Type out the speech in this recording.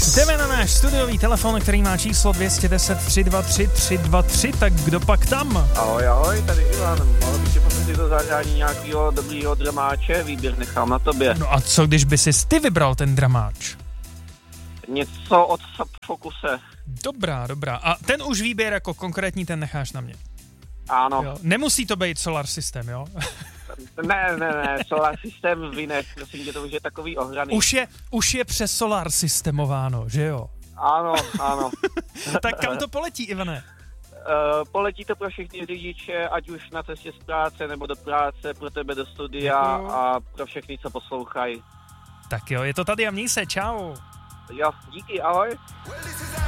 Jdeme na náš studiový telefon, který má číslo 210 323 323, tak kdo pak tam? Ahoj, tady Ivan. Mohl bych ti poprosit o zahrání nějakého dobrýho dramáče, výběr nechám na tobě. No a co, když by si ty vybral ten dramáč? Něco od Subfocuse. Dobrá. A ten už výběr jako konkrétní, ten necháš na mě. Ano. Jo. Nemusí to být Solar System, jo? Ne, Solar System vynech, prosím tě, to už je takový ohraný. Už je přes Solar Systemováno, že jo? Ano. Tak kam to poletí, Ivane? Poletí to pro všechny řidiče, ať už na cestě z práce nebo do práce, pro tebe do studia a pro všechny, co poslouchají. Tak jo, je to tady a měj se, čau. Jo, díky, ahoj.